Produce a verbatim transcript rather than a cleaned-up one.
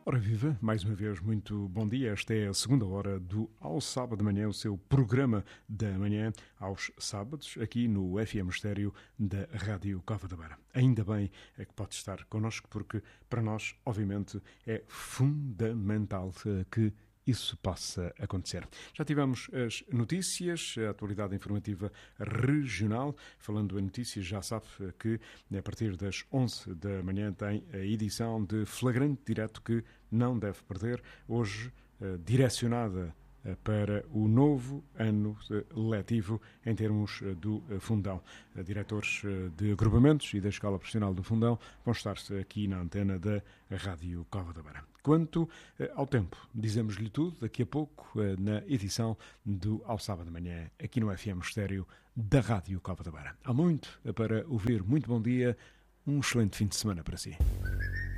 Ora viva, mais uma vez, muito bom dia. Esta é a segunda hora do Ao Sábado de Manhã, o seu programa da manhã, aos sábados, aqui no F M Estéreo da Rádio Cova da Beira. Ainda bem é que pode estar connosco, porque para nós, obviamente, é fundamental que isso possa acontecer. Já tivemos as notícias, a atualidade informativa regional. Falando em notícias, já sabe que a partir das onze da manhã tem a edição de Flagrante Direto que não deve perder, hoje direcionada para o novo ano letivo em termos do Fundão. Diretores de agrupamentos e da Escola Profissional do Fundão vão estar-se aqui na antena da Rádio Cova da Beira. Quanto ao tempo, dizemos-lhe tudo daqui a pouco na edição do Ao Sábado de Manhã, aqui no F M Estéreo da Rádio Cova da Beira. Há muito para ouvir. Muito bom dia, um excelente fim de semana para si.